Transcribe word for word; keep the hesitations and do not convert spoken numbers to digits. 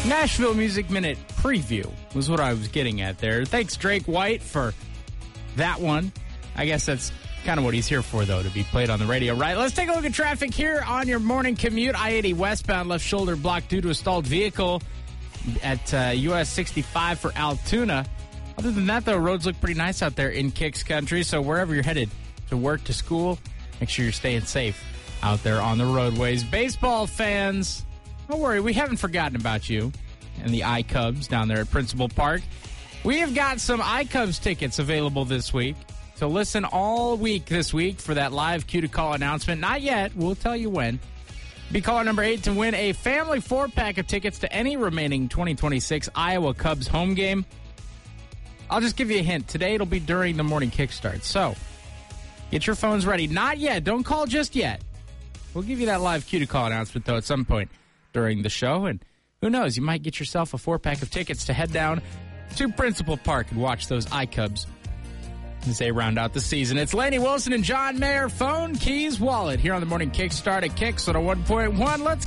Nashville Music Minute preview was what I was getting at there. Thanks, Drake White, for that one. I guess that's kind of what he's here for, though, to be played on the radio, right? Let's take a look at traffic here on your morning commute. I eighty westbound, left shoulder blocked due to a stalled vehicle at uh, U S sixty-five for Altoona. Other than that, though, roads look pretty nice out there in Kicks Country, so wherever you're headed to work, to school, make sure you're staying safe out there on the roadways. Baseball fans, don't worry, we haven't forgotten about you and the iCubs down there at Principal Park. We have got some iCubs tickets available this week, so listen all week this week for that live cue to call announcement. Not yet. We'll tell you when. Be caller number eight to win a family four-pack of tickets to any remaining twenty twenty-six Iowa Cubs home game. I'll just give you a hint. Today it'll be during the morning kickstart, so get your phones ready. Not yet. Don't call just yet. We'll give you that live cue to call announcement, though, at some point during the show. And who knows, you might get yourself a four-pack of tickets to head down to Principal Park and watch those iCubs as they round out the season. It's Laney Wilson and John Mayer, phone, keys, wallet, here on the morning kickstart at Kicks on a one point one. Let's